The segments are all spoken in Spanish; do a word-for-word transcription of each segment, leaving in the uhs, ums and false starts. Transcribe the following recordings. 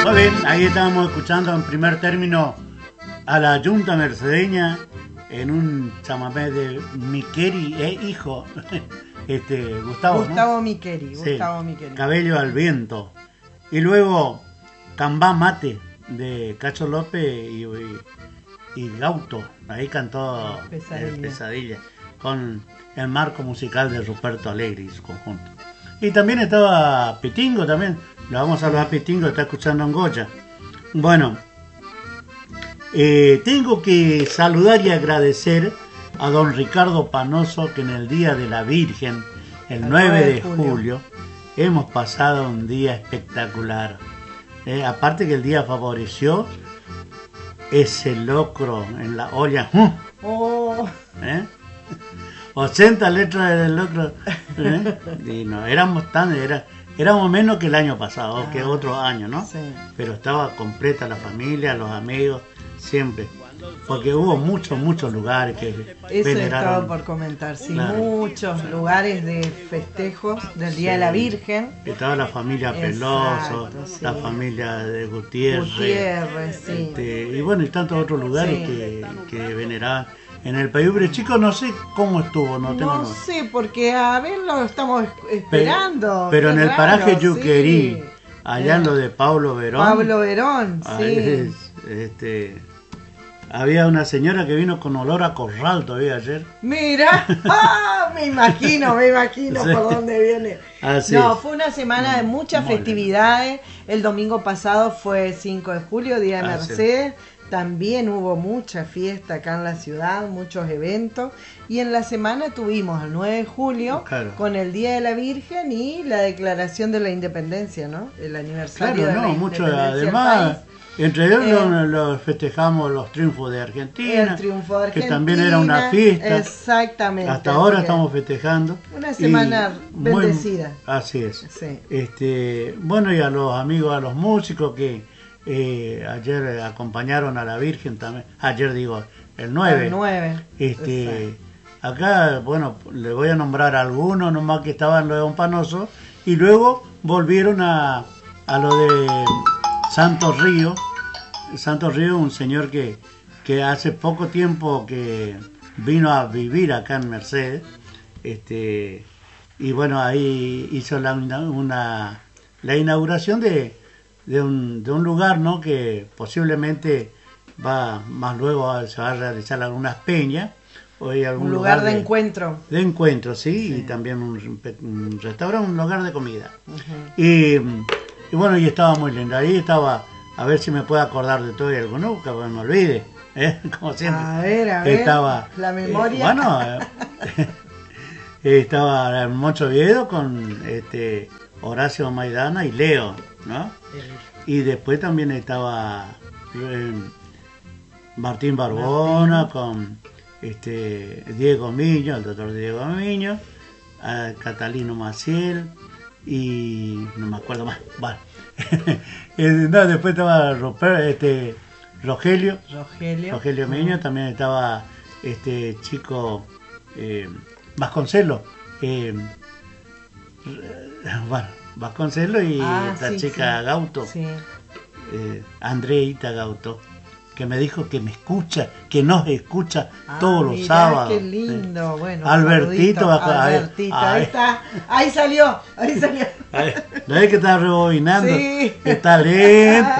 Muy bien, ahí estábamos escuchando en primer término a la Junta Mercedeña en un chamamé de Miqueri, eh, hijo, este, Gustavo, Gustavo ¿no? Miqueri, Sí, Gustavo Miqueri. Cabello al viento. Y luego Cambá Mate de Cacho López y, y, y Gauto, ahí cantó Pesadilla. el Pesadilla, con el marco musical de Ruperto Alegre y su conjunto. Y también estaba Pitingo, también, lo vamos a hablar a Pitingo, está escuchando en Goya. Bueno, eh, tengo que saludar y agradecer a don Ricardo Panoso, que en el Día de la Virgen, el nueve de julio, hemos pasado un día espectacular. Eh, aparte que el día favoreció ese locro en la olla. Oh. ¿Eh? ochenta letras del locro. ¿Eh? Y no, éramos tan, era, éramos menos que el año pasado, ah, que otro año, ¿no? Sí. Pero estaba completa la familia, los amigos, siempre. Porque hubo muchos, muchos lugares que Eso veneraron. estaba por comentar, sí, Claro. Muchos lugares de festejos del Día Sí. de la Virgen. Estaba la familia Peloso, Exacto, sí. la familia de Gutiérrez, Gutiérrez, sí. este, y bueno, y tantos otros lugares Sí. que, que veneraban. En el Payubre Chico no sé cómo estuvo, no tengo No no. sé, porque a ver lo estamos esperando. Pero Qué en el raro, paraje sí. Yuquerí, allá en lo de Pablo Verón. Pablo Verón, sí. ahí es, este, había una señora que vino con olor a corral todavía ayer. Mira, ¡ah! me imagino, me imagino Sí. por dónde viene. Así no, es. fue una semana de muchas Muy festividades. El domingo pasado fue cinco de julio, Día de Ah, Mercedes. También hubo mucha fiesta acá en la ciudad, muchos eventos. Y en la semana tuvimos el nueve de julio Claro. con el Día de la Virgen y la declaración de la independencia, ¿no? El aniversario Claro, de no, la mucho independencia del además. país. Entre ellos Eh, los, los festejamos los triunfos de Argentina, El triunfo de Argentina. que también era una fiesta. Exactamente. Hasta ahora así que estamos festejando. Una semana Y muy- bendecida. así es. Sí. Este, bueno, y a los amigos, a los músicos que eh, ayer acompañaron a la Virgen también. Ayer digo, el nueve. El nueve. Este, acá, bueno, le voy a nombrar algunos nomás que estaban los de Don Panoso, y luego volvieron a, a lo de Santos Río. Santos Río, un señor que, que hace poco tiempo que vino a vivir acá en Mercedes, este, y bueno, ahí hizo la, una, la inauguración de, de, un, de un lugar, ¿no? Que posiblemente va más luego a, se va a realizar algunas peñas. O hay algún Un lugar, lugar de, de encuentro. De encuentro, sí, Sí. y también un, un restaurante, un lugar de comida. Uh-huh. Y, y bueno, y estaba muy lindo. Ahí estaba, a ver si me puedo acordar de todo y algo, no, que me olvide, ¿eh? Como siempre. A ver, a ver. Estaba, La memoria. eh, bueno, eh, estaba Moncho Viedo con este Horacio Maidana y Leo, ¿no? Y después también estaba eh, Martín Barbona Martín. con este Diego Miño, el doctor Diego Miño, a Catalino Maciel y no me acuerdo más. Bueno. no, después estaba Rupert, este Rogelio, Rogelio, Rogelio Miño, uh-huh. También estaba este chico eh, Vasconcelos, eh, bueno, Vasconcelos y ah, esta sí, chica sí. Gauto, sí. eh, Andreita Gauto, que me dijo que me escucha, que nos escucha ah, todos los mirá, sábados. Qué lindo, ¿sí? Bueno. Albertito, acá, Albertito, ahí, ahí está, ahí salió, ahí salió. ¿No es que está rebobinando? Sí. Está lento.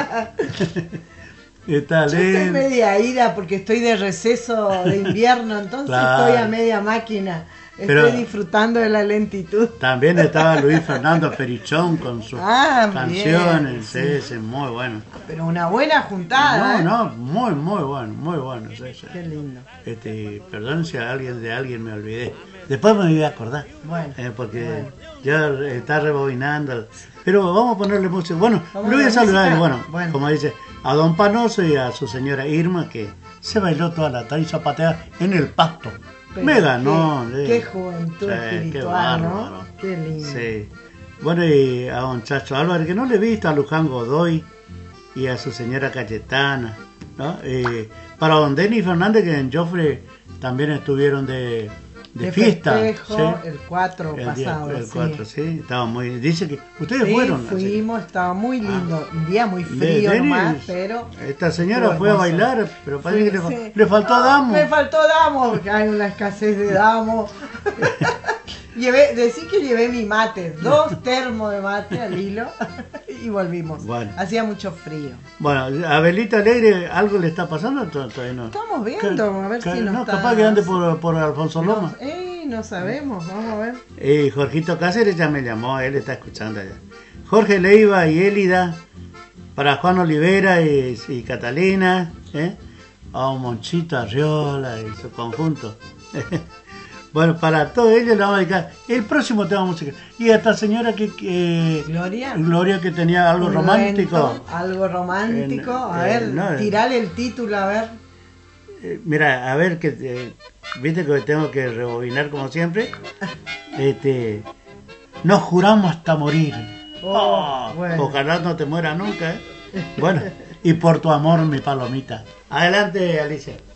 Está Yo lento. estoy media ida porque estoy de receso de invierno, entonces claro. Estoy a media máquina. Estoy Pero disfrutando de la lentitud. También estaba Luis Fernando Perichón con sus ah, canciones, bien, sí, sí, muy bueno. Pero una buena juntada. No, ¿eh? no, muy, muy bueno, muy bueno. Sí, sí. Qué lindo. Este, perdón si a alguien de alguien me olvidé. Después me voy a acordar. Bueno. Eh, porque bueno. ya está rebobinando. Pero vamos a ponerle música. Bueno, lo voy a saludar, bueno, bueno, como dice, a Don Panoso y a su señora Irma, que se bailó toda la tarde y zapatea en el pasto. Pero me ganó. Qué, eh. qué juventud sí, espiritual, qué bárbaro, ¿no? Qué lindo. Sí. Bueno, y a don Chacho Álvarez, que no le he visto, a Luján Godoy y a su señora Cayetana, ¿no? Eh, para don Denis Fernández, que en Joffre también estuvieron de, de, de fiesta. festejo, ¿sí? el cuatro El pasado. día, el sí. cuatro, sí. Estaba muy. Dice que. Ustedes Sí, fueron. fuimos, estaba muy lindo. Un día muy De- frío Denis, nomás, pero. Esta señora estuvo fue a hermoso. bailar, pero parece Fui, que le, fa- sí. le faltó No, damo. Me faltó damo, porque hay una escasez de damo. Llevé, decí que llevé mi mate, dos termos de mate al hilo y volvimos. Bueno. Hacía mucho frío. Bueno, a Belita Alegre, ¿algo le está pasando? Todavía no. Estamos viendo, a ver Ca- si nos No, está... capaz que ande por, por Alfonso Loma. No, eh, no sabemos, vamos a ver. Y Jorgito Cáceres ya me llamó, él está escuchando allá. Jorge Leiva y Élida, para Juan Olivera y, y Catalina, ¿eh? A Monchito Arriola y su conjunto. Bueno, para todos ellos le vamos a dedicar el próximo tema musical. Y a esta señora que, que Gloria. Gloria que tenía algo Un romántico. lento, algo romántico. En- a ver, eh, no, tirale el título, a ver. Eh, mira, a ver que eh, viste que tengo que rebobinar como siempre. Este, nos juramos hasta morir. Oh, Oh, bueno. Ojalá no te mueras nunca, ¿eh? Bueno, y por tu amor, mi palomita. Adelante, Alicia.